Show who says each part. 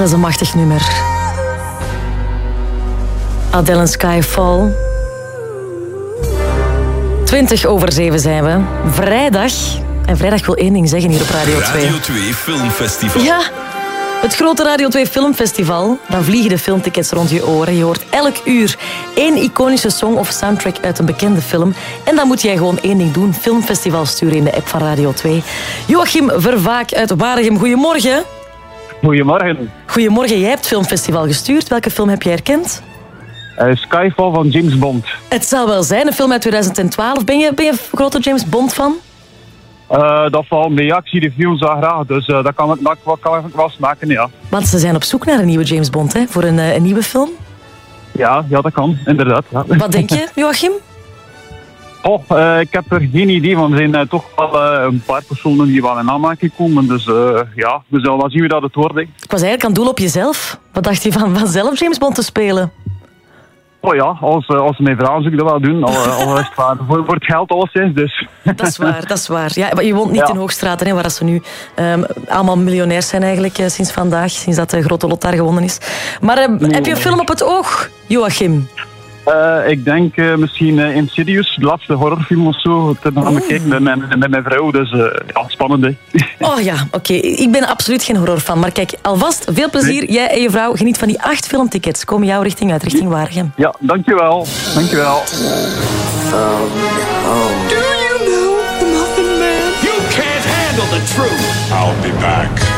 Speaker 1: is een machtig nummer. Adele en Skyfall. 7:20 zijn we. Vrijdag. En vrijdag wil één ding zeggen hier op Radio 2.
Speaker 2: Radio 2 Filmfestival.
Speaker 1: Ja, het grote Radio 2 Filmfestival. Dan vliegen de filmtickets rond je oren. Je hoort elk uur 1 iconische song of soundtrack uit een bekende film. En dan moet jij gewoon één ding doen. Filmfestival sturen in de app van Radio 2. Joachim Vervaak uit Waregem, goedemorgen.
Speaker 3: Goedemorgen.
Speaker 1: Goedemorgen, jij hebt Filmfestival gestuurd. Welke film heb jij herkend?
Speaker 3: Skyfall van James Bond.
Speaker 1: Het zal wel zijn, een film uit 2012. Ben je een grote James Bond fan?
Speaker 3: Dat valt mee. Ja, ik zie de films wel graag, dus dat kan ik wel smaken, ja.
Speaker 1: Want ze zijn op zoek naar een nieuwe James Bond, hè? Voor een nieuwe film.
Speaker 3: Ja, dat kan, inderdaad. Ja.
Speaker 1: Wat denk je, Joachim?
Speaker 3: Ik heb er geen idee van. Er zijn toch wel een paar personen die wel in aanmerking komen. Dus ja, we zullen wel zien wie dat het wordt.
Speaker 1: Ik was eigenlijk aan het doel op jezelf. Wat dacht je van zelf James Bond te spelen?
Speaker 3: Oh ja, als mijn vrouw zou ik dat wel doen. Al is het voor het geld alleszins, dus.
Speaker 1: Dat is waar. Ja, maar je woont niet in Hoogstraten, hè, waar ze nu allemaal miljonairs zijn eigenlijk sinds vandaag. Sinds dat de grote lot daar gewonnen is. Maar heb je een film op het oog, Joachim?
Speaker 3: Ik denk misschien Insidious, de laatste horrorfilm of zo. Ik heb nog aan bekeken met mijn vrouw, dus ja, spannend hè.
Speaker 1: Oh ja, oké. Ik ben absoluut geen horrorfan, maar kijk, alvast veel plezier. Nee. Jij en je vrouw geniet van die 8 filmtickets. Komen jouw richting uit, richting Waregem.
Speaker 3: Ja, dankjewel. Dankjewel.
Speaker 4: Do you know the Muffin Man?
Speaker 2: You can't handle the truth.
Speaker 5: I'll be back.